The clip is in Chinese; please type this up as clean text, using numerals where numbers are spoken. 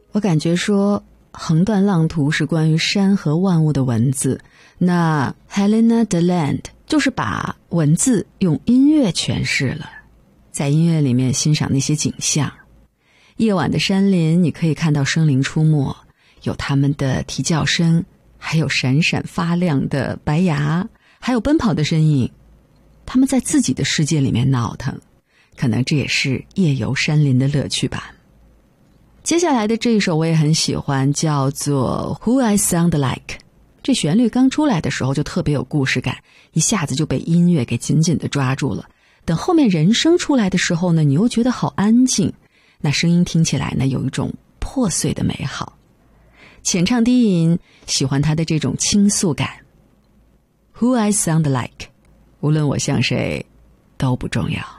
我感觉说横断浪图是关于山和万物的文字，那 Helena Deland 就是把文字用音乐诠释了，在音乐里面欣赏那些景象。夜晚的山林，你可以看到生灵出没，有它们的啼叫声，还有闪闪发亮的白牙，还有奔跑的身影，他们在自己的世界里面闹腾，可能这也是夜游山林的乐趣吧。接下来的这一首我也很喜欢，叫做 Who I Sound Like。 这旋律刚出来的时候就特别有故事感，一下子就被音乐给紧紧地抓住了。等后面人声出来的时候呢，你又觉得好安静，那声音听起来呢有一种破碎的美好。浅唱低吟，喜欢它的这种倾诉感。 Who I Sound Like， 无论我像谁都不重要。